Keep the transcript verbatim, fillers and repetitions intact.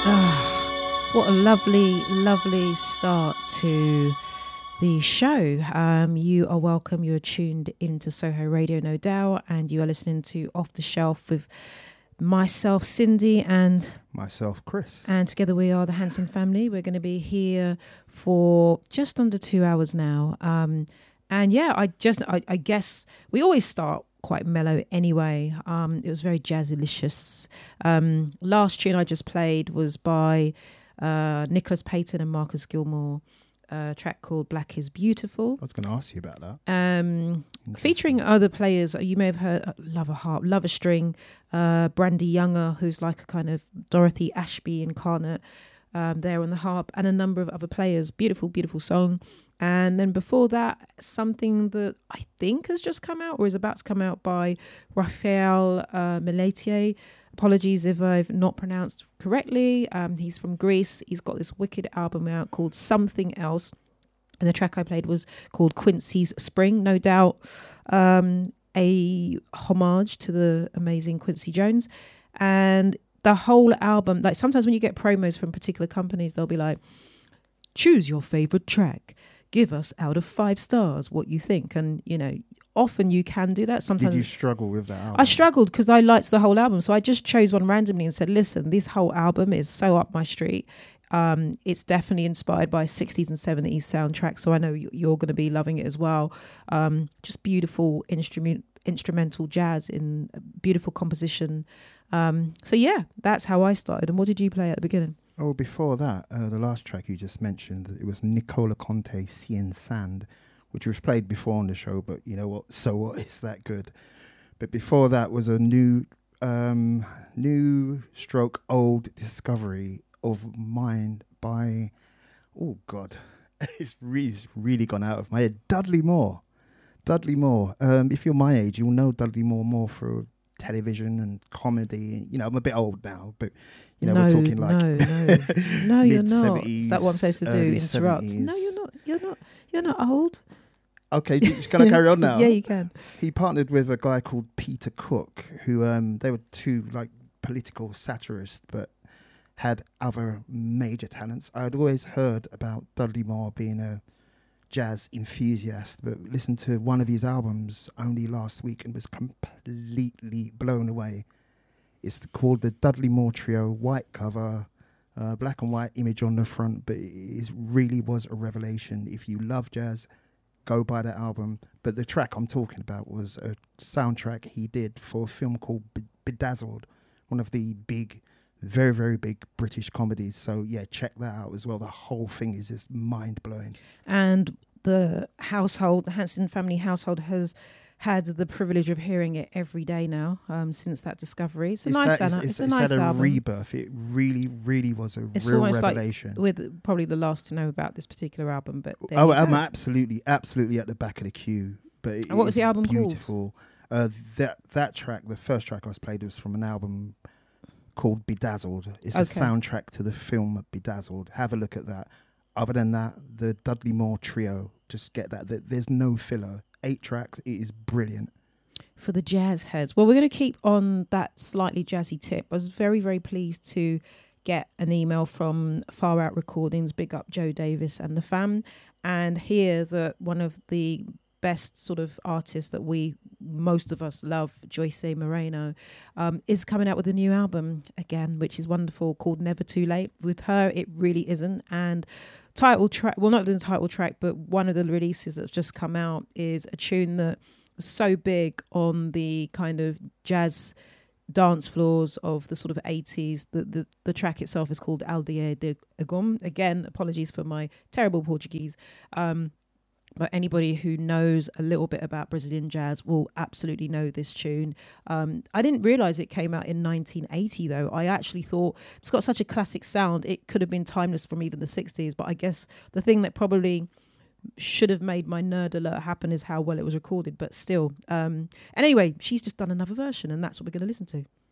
What a lovely, lovely start to the show. Um, you are welcome. You're tuned into Soho Radio, no doubt, and you are listening to Off the Shelf with myself, Cindy, and myself, Chris. And together we are the Hanson family. We're going to be here for just under two hours now. Um, and yeah, I just, I, I guess we always start quite mellow anyway. Um, it was very jazzylicious. Um, last tune I just played was by uh, Nicholas Payton and Marcus Gilmore, a track called Black is Beautiful. I was going to ask you about that. Um, featuring other players. You may have heard uh, Love a Harp, Love a String, uh, Brandy Younger, who's like a kind of Dorothy Ashby incarnate, um, there on the harp, and a number of other players. Beautiful, beautiful song. And then before that, something that I think has just come out or is about to come out by Raphael uh, Meletier. Apologies if I've not pronounced correctly. Um, he's from Greece. He's got this wicked album out called Something Else. And the track I played was called Quincy's Spring. No doubt um, a homage to the amazing Quincy Jones. And the whole album, like sometimes when you get promos from particular companies, they'll be like, choose your favorite track. Give us out of five stars what you think. And, you know, often you can do that. Sometimes did you struggle with that album? I struggled because I liked the whole album. So I just chose one randomly and said, listen, this whole album is so up my street. Um, it's definitely inspired by sixties and seventies soundtracks. So I know you're going to be loving it as well. Um, just beautiful instrument, instrumental jazz in beautiful composition. Um, so yeah, that's how I started. And what did you play at the beginning? Oh, before that, uh, the last track you just mentioned, it was Nicola Conte, Cien Sand, which was played before on the show, but you know what? So what? Is that good? But before that was a new, um, new stroke old discovery of mine by, oh God, it's really, it's really gone out of my head. Dudley Moore. Dudley Moore. Um, if you're my age, you'll know Dudley Moore more for television and comedy. You know, I'm a bit old now, but you know, no, we're talking like no, no, no, you're not. Is that what I'm supposed to do? Interrupt? seventies. No, you're not. You're not. You're not old. Okay, just can I carry on now? Yeah, you can. He partnered with a guy called Peter Cook, who um, they were two like political satirists, but had other major talents. I'd always heard about Dudley Moore being a jazz enthusiast, but listened to one of his albums only last week and was completely blown away. It's called the Dudley Moore Trio, white cover, uh, black and white image on the front, but it really was a revelation. If you love jazz, go buy that album. But the track I'm talking about was a soundtrack he did for a film called Be- Bedazzled, one of the big, very, very big British comedies. So yeah, check that out as well. The whole thing is just mind-blowing. And the household, the Hanson family household, has had the privilege of hearing it every day now um, since that discovery. It's a it's nice, that, it's, it's, it's a it's nice had a album. rebirth. It really, really was a It's real almost revelation. Like we're the, probably the last to know about this particular album, but there oh, you I'm go. absolutely, absolutely at the back of the queue. But it And what was is the album beautiful. Uh, that that track, the first track I was played was from an album called Bedazzled. It's Okay. a soundtrack to the film Bedazzled. Have a look at that. Other than that, the Dudley Moore Trio, just get that. There's no filler. Eight tracks. It is brilliant. For the jazz heads. Well, we're going to keep on that slightly jazzy tip. I was very, very pleased to get an email from Far Out Recordings, big up Joe Davis and the fam, and hear that one of the best sort of artists that we, most of us love, Joyce Moreno, um, is coming out with a new album again, which is wonderful, called Never Too Late. With her, it really isn't. And title track, well, not the title track, but one of the releases that's just come out is a tune that was so big on the kind of jazz dance floors of the sort of eighties. The, the, the track itself is called Aldeia de Agum. Again, apologies for my terrible Portuguese. Um, But anybody who knows a little bit about Brazilian jazz will absolutely know this tune. Um, I didn't realise it came out in nineteen eighty, though. I actually thought it's got such a classic sound. It could have been timeless from even the sixties. But I guess the thing that probably should have made my nerd alert happen is how well it was recorded. But still. Um, and anyway, she's just done another version, and that's what we're going to listen to.